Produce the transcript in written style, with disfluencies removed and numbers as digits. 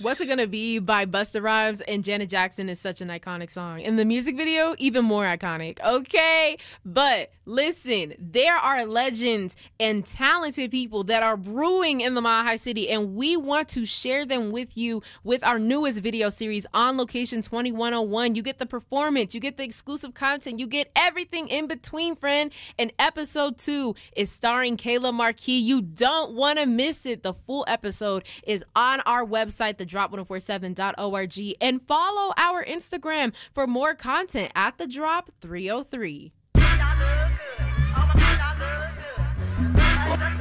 What's It Gonna Be by Busta Rhymes and Janet Jackson is such an iconic song. In the music video, even more iconic. Okay, but listen, there are legends and talented people that are brewing in the Mile High City, and we want to share them with you with our newest video series, On Location 2101. You get the performance, you get the exclusive content, you get everything in between, friend. And episode 2 is starring Kayla Marquis. You don't want to miss it. The full episode is on our website, thedrop1047.org, and follow our Instagram for more content at The Drop 303.